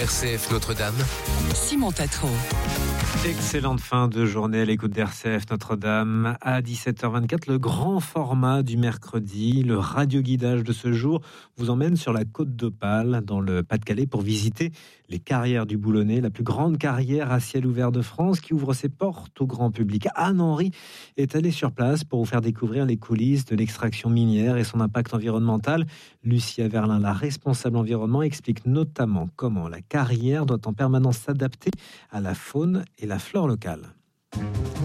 RCF Notre-Dame, Simon Tatro. Excellente fin de journée à l'écoute d'RCF Notre-Dame. À 17h24, le grand format du mercredi, le radioguidage de ce jour, vous emmène sur la côte d'Opale, dans le Pas-de-Calais, pour visiter les carrières du Boulonnais, la plus grande carrière à ciel ouvert de France qui ouvre ses portes au grand public. Anne-Henri est allée sur place pour vous faire découvrir les coulisses de l'extraction minière et son impact environnemental. Lucia Verlin, la responsable environnement, explique notamment comment la carrière doit en permanence s'adapter à la faune et la flore locale.